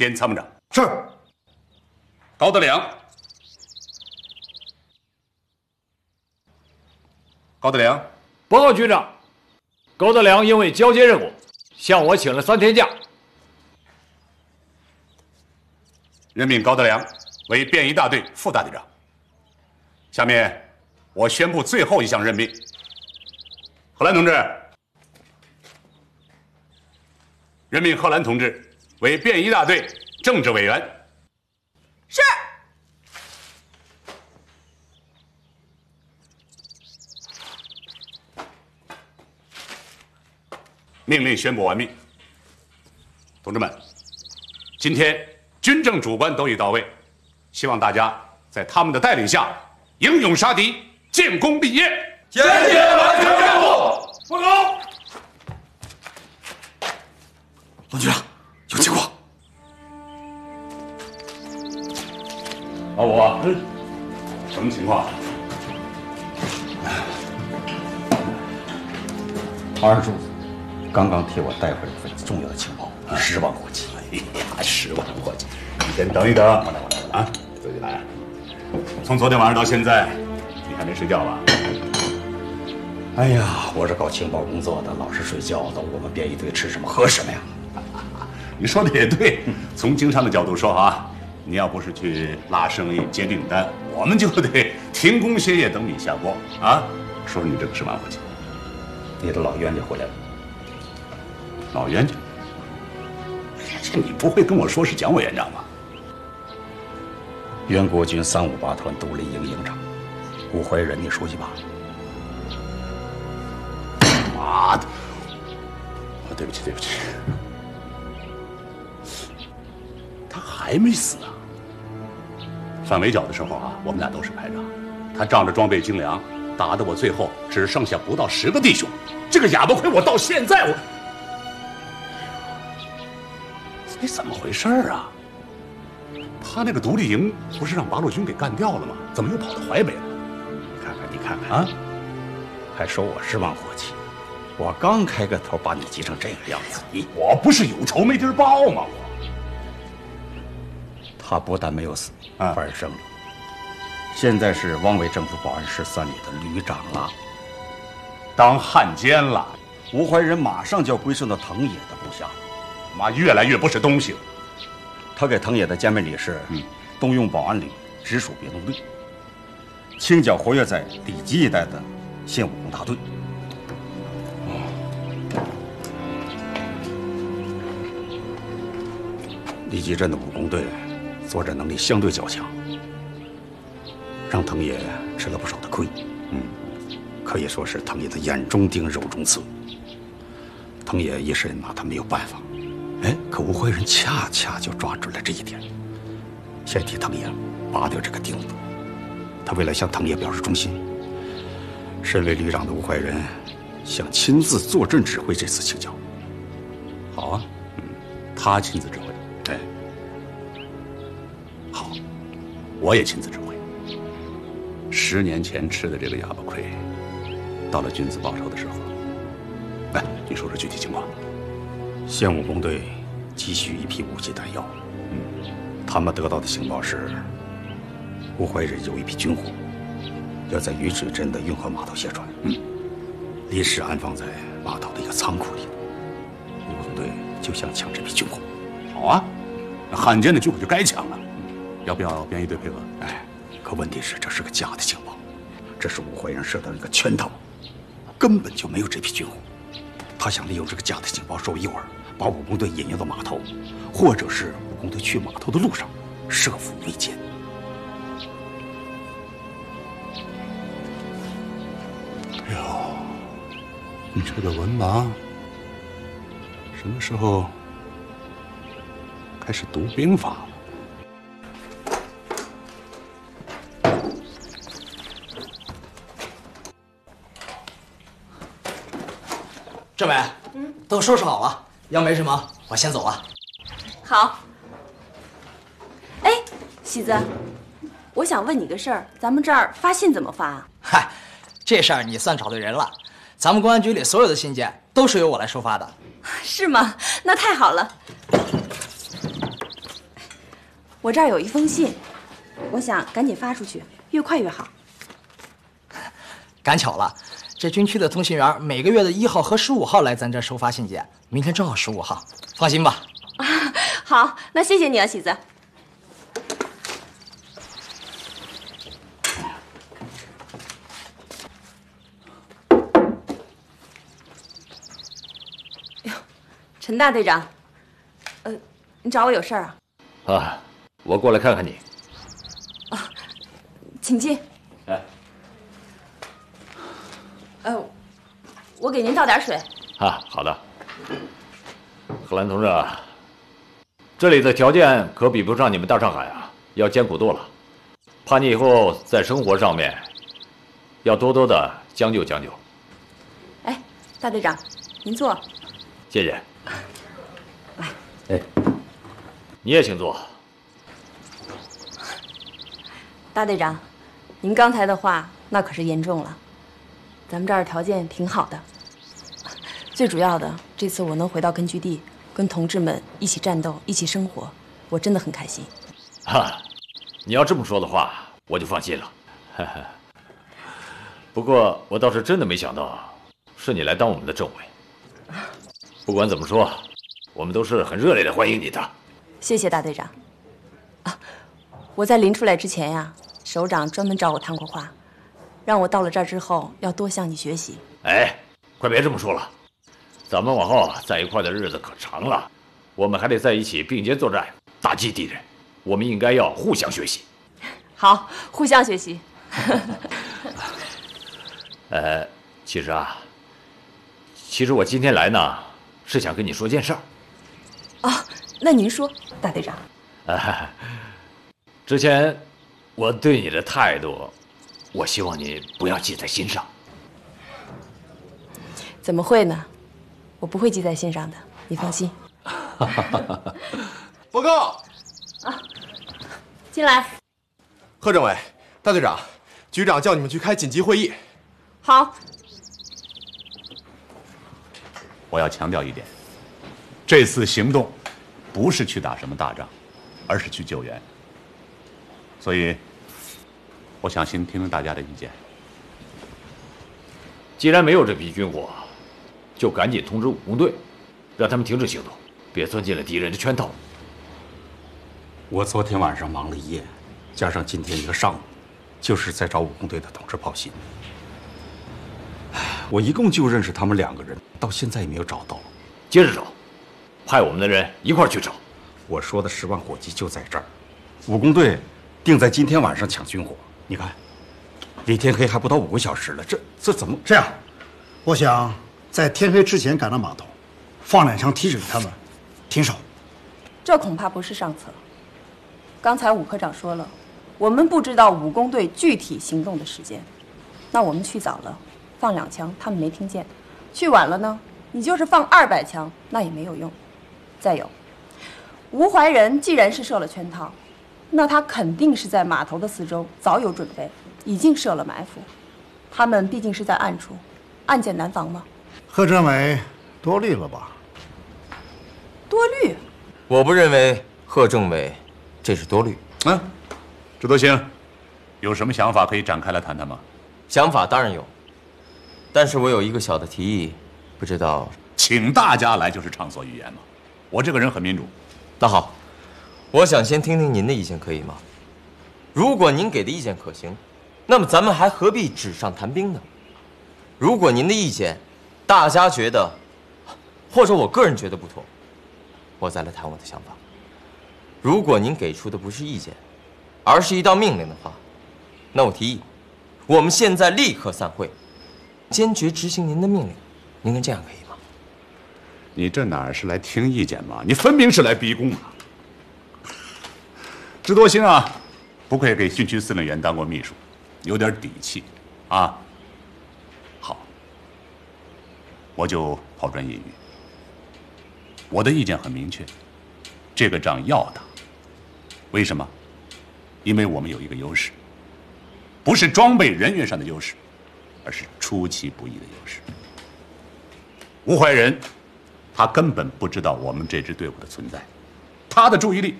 兼参谋长。 是。 高德良。高德良。 报告局长，高德良因为交接任务，向我请了3天假。 任命高德良为便衣大队副大队长。下面，我宣布最后一项任命。贺兰同志，任命贺兰同志为便衣大队政治委员。 是。 命令宣布完毕。同志们，今天军政主官都已到位，希望大家在他们的带领下英勇杀敌，建功立业。 坚决完成任务。 报告。 王局长，有情况。 老五，什么情况？ 唐二柱子刚刚替我带回了一份重要的情报，10万火急。 哎呀，10万火急！你先等一等。我来啊，自己来。从昨天晚上到现在，你还没睡觉吧？ 哎呀，我是搞情报工作的，老是睡觉的。我们便衣队吃什么喝什么呀？ 你说的也对，从经商的角度说啊，你要不是去拉生意、接订单，我们就得停工歇业等米下锅啊！说说你这个10万火急， 你的老冤家回来了。 老冤家？这你不会跟我说是蒋委员长吧？ 原国军358团独立营营长吴怀仁，你熟悉吧？ 妈的！对不起，对不起。他还没死啊！翻围剿的时候啊，我们俩都是排长。他仗着装备精良，打得我最后只剩下不到10个弟兄。这个哑巴亏，我到现在你怎么回事啊？他那个独立营不是让八路军给干掉了吗？怎么又跑到淮北了？ 你看看啊，还说我10万火急。我刚开个头，把你急成这个样子。 我不是有仇没地儿报吗？ 他不但没有死，反而胜了。现在是汪伪政府保安室3旅的旅长了， 当汉奸了。 吴怀仁马上就要归顺到藤野的部下了。 妈，越来越不是东西了。 他给藤野的兼任理事动用保安旅直属别动队，清剿活跃在里吉一带的现武工大队。里吉镇的武工队作战能力相对较强，让藤野吃了不少的亏。可以说是藤野的眼中钉、肉中刺。藤野一时拿他没有办法。可吴怀仁恰恰就抓准了这一点，先替藤野拔掉这个钉子。他为了向藤野表示忠心，身为旅长的吴怀仁想亲自坐镇指挥这次清剿。 好啊，他亲自指挥。好，我也亲自指挥。10年前吃的这个哑巴亏，到了君子报仇的时候。来，你说说具体情况。 现武工队急需一批武器弹药，他们得到的情报是，吴怀仁有一批军火，要在鱼水镇的运河码头卸船，临时安放在码头的一个仓库里。武工队就想抢这批军火。 好啊，那汉奸的军火就该抢了，要不要便衣队配合？ 可问题是这是个假的情报，这是吴怀仁设的一个圈套，根本就没有这批军火。他想利用这个假的情报授意我，把武工队引诱到码头，或者是武工队去码头的路上设伏围歼。 哎呦，你这个文盲，什么时候开始读兵法了？ 政委，都收拾好了，要没什么，我先走了。 好。哎，喜子，我想问你个事儿，咱们这儿发信怎么发啊？ 嗨，这事儿你算找对人了，咱们公安局里所有的信件都是由我来收发的。 是吗？那太好了。 我这儿有一封信，我想赶紧发出去，越快越好。 赶巧了，这军区的通信员每个月的1号和15号来咱这儿收发信件，明天正好15号，放心吧。 啊，好，那谢谢你啊，喜子。陈大队长，你找我有事儿啊？ 啊，我过来看看你。 啊，请进。 哎， 我给您倒点水。 啊，好的。贺兰同志，这里的条件可比不上你们大上海啊，要艰苦多了。怕你以后在生活上面要多多的将就将就。 哎，大队长，您坐。 谢谢。 来， 哎，你也请坐。 大队长，您刚才的话那可是严重了。咱们这儿条件挺好的，最主要的，这次我能回到根据地，跟同志们一起战斗，一起生活，我真的很开心。 哈，你要这么说的话，我就放心了。不过我倒是真的没想到，是你来当我们的政委。不管怎么说，我们都是很热烈的欢迎你的。 谢谢大队长。啊，我在临出来之前呀，首长专门找我谈过话，让我到了这儿之后要多向你学习。 哎，快别这么说了，咱们往后在一块的日子可长了，我们还得在一起并肩作战，打击敌人。我们应该要互相学习。 好，互相学习。 其实我今天来呢，是想跟你说件事儿。 啊，那您说，大队长。 之前我对你的态度，我希望你不要记在心上。 怎么会呢？我不会记在心上的，你放心。 报告。 啊，进来。 贺政委，大队长，局长叫你们去开紧急会议。 好。 我要强调一点，这次行动不是去打什么大仗，而是去救援。所以，我想先听听大家的意见。 既然没有这批军火，就赶紧通知武工队，让他们停止行动，别钻进了敌人的圈套。 我昨天晚上忙了一夜，加上今天一个上午，就是在找武工队的同志报信。我一共就认识他们2个人，到现在也没有找到。 接着找，派我们的人一块儿去找。 我说的10万火急就在这儿，武工队定在今天晚上抢军火。你看，离天黑还不到5个小时了，这怎么这样？我想在天黑之前赶到码头，放2枪提醒他们停手。 这恐怕不是上策。刚才武科长说了，我们不知道武工队具体行动的时间。那我们去早了，放2枪，他们没听见；去晚了呢，你就是放200枪，那也没有用。再有，吴怀仁既然是设了圈套，那他肯定是在码头的四周早有准备，已经设了埋伏。他们毕竟是在暗处，暗箭难防嘛。 贺政委多虑了吧？ 多虑？ 我不认为贺政委这是多虑。 支多兴，有什么想法可以展开来谈谈吗？ 想法当然有，但是我有一个小的提议，不知道。 请大家来就是畅所欲言嘛。我这个人很民主。 那好，我想先听听您的意见，可以吗？如果您给的意见可行，那么咱们还何必纸上谈兵呢？如果您的意见，大家觉得，或者我个人觉得不妥，我再来谈我的想法。如果您给出的不是意见，而是一道命令的话，那我提议，我们现在立刻散会，坚决执行您的命令。您看这样可以吗？ 你这哪是来听意见嘛？你分明是来逼宫啊！支多兴啊，不愧给军区司令员当过秘书，有点底气啊。好，我就抛砖引玉。我的意见很明确，这个仗要打。为什么？因为我们有一个优势，不是装备人员上的优势，而是出其不意的优势。吴怀仁，他根本不知道我们这支队伍的存在，他的注意力